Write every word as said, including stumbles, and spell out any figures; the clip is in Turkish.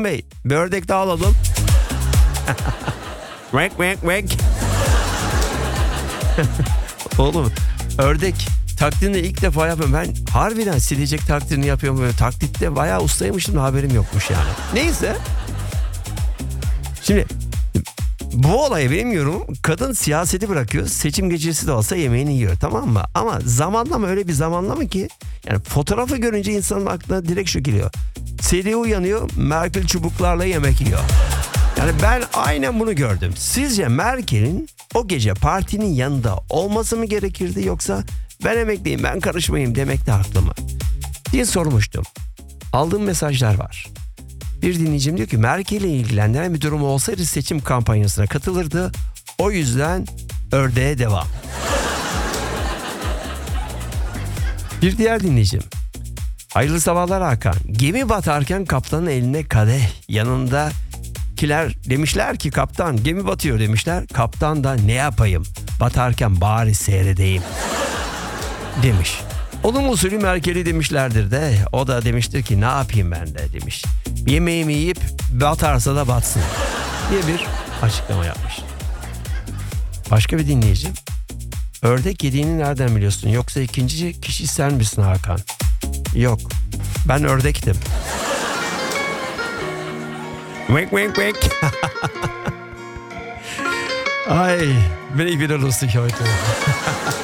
Bey, bir ördek daha alalım. Vek vek vek. Oğlum, ördek taklidini ilk defa yapıyorum. Ben harbiden silecek taklidini yapıyorum. Böyle taklitte bayağı ustaymışım da haberim yokmuş yani. Neyse. Şimdi bu olaya benim yorumum, kadın siyaseti bırakıyor. Seçim gecesi de olsa yemeğini yiyor, tamam mı? Ama zamanlama öyle bir zamanlama ki yani fotoğrafı görünce insanın aklına direkt şu geliyor. Seri uyanıyor, Merkel çubuklarla yemek yiyor. Yani ben aynen bunu gördüm. Sizce Merkel'in o gece partinin yanında olması mı gerekirdi, yoksa ben emekliyim, ben karışmayayım demek de haklı mı diye sormuştum. Aldığım mesajlar var. Bir dinleyicim diyor ki Merkel'le ilgilendiren bir durum olsaydı seçim kampanyasına katılırdı. O yüzden ördeğe devam. Bir diğer dinleyicim. Hayırlı sabahlar Hakan. Gemi batarken kaptanın eline kadeh, yanındakiler demişler ki kaptan gemi batıyor demişler. Kaptan da ne yapayım, batarken bari seyredeyim demiş. Onun usulü Merkel'i demişlerdir de o da demiştir ki ne yapayım ben de demiş. Yemeğimi yiyip batarsa da batsın diye bir açıklama yapmış. Başka bir dinleyicim. Ördek yediğini nereden biliyorsun? Yoksa ikinci kişi sen misin Hakan? Yok. Ben ördektim. Wink wink wink. Ay, bin ich wieder lustig heute.